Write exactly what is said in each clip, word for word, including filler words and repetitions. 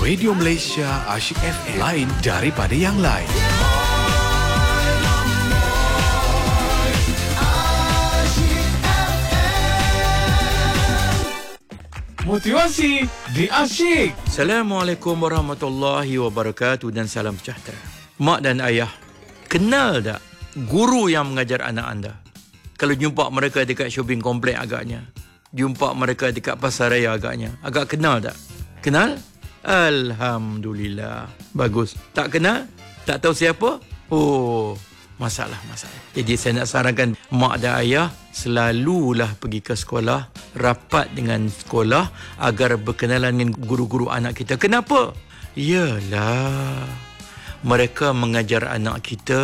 Radio Malaysia Asyik F M, lain daripada yang lain. Motivasi di Asyik. Assalamualaikum warahmatullahi wabarakatuh dan salam sejahtera. Mak dan ayah, kenal tak guru yang mengajar anak anda? Kalau jumpa mereka dekat shopping komplek agaknya, jumpa mereka dekat pasar raya agaknya, agak kenal tak? Kenal? Alhamdulillah. Bagus. Tak kenal? Tak tahu siapa? Oh, masalah, masalah. Jadi saya nak sarankan mak dan ayah selalulah pergi ke sekolah, rapat dengan sekolah agar berkenalan dengan guru-guru anak kita. Kenapa? Yalah, mereka mengajar anak kita.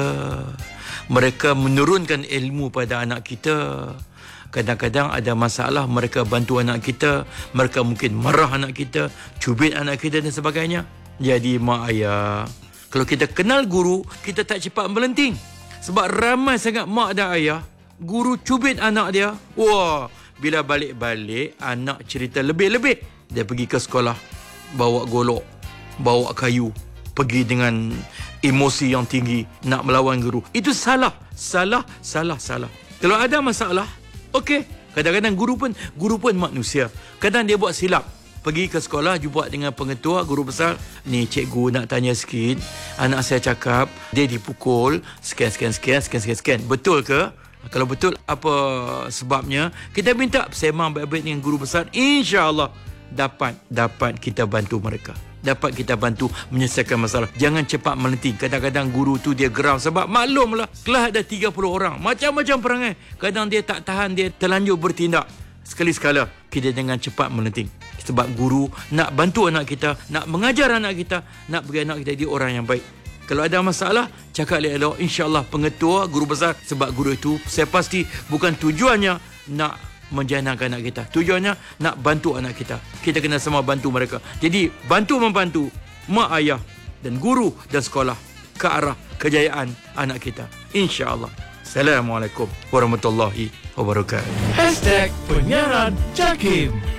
Mereka menurunkan ilmu pada anak kita. Kadang-kadang ada masalah, mereka bantu anak kita. Mereka mungkin marah anak kita, cubit anak kita dan sebagainya. Jadi mak ayah, kalau kita kenal guru, kita tak cepat melenting. Sebab ramai sangat mak dan ayah, guru cubit anak dia. Wah, bila balik-balik, anak cerita lebih-lebih. Dia pergi ke sekolah, bawa golok, bawa kayu, pergi dengan emosi yang tinggi, nak melawan guru. Itu salah. Salah, salah, salah. Kalau ada masalah, okey. Kadang-kadang guru pun guru pun manusia. Kadang dia buat silap. Pergi ke sekolah, jumpa dengan pengetua, guru besar. Ni cikgu nak tanya sikit. Anak saya cakap, dia dipukul. Sekian, sekian, sekian, sekian, sekian, sekian. Betul ke? Kalau betul, apa sebabnya? Kita minta sembang baik-baik dengan guru besar. InsyaAllah dapat, dapat kita bantu mereka. Dapat kita bantu menyelesaikan masalah. Jangan cepat melenting. Kadang-kadang guru tu dia geram. Sebab maklumlah, kelas ada tiga puluh orang. Macam-macam perangai. Kadang dia tak tahan, dia terlanjur bertindak. Sekali-sekala, kita jangan cepat melenting. Sebab guru nak bantu anak kita, nak mengajar anak kita, nak bagi anak kita jadi orang yang baik. Kalau ada masalah, cakap elok-elok. InsyaAllah pengetua, guru besar. Sebab guru itu, saya pasti bukan tujuannya nak menjanakan anak kita. Tujuannya nak bantu anak kita. Kita kena semua bantu mereka. Jadi bantu-membantu mak ayah dan guru dan sekolah ke arah kejayaan anak kita. InsyaAllah. Assalamualaikum warahmatullahi wabarakatuh. Hashtag Penyiaran Jakim.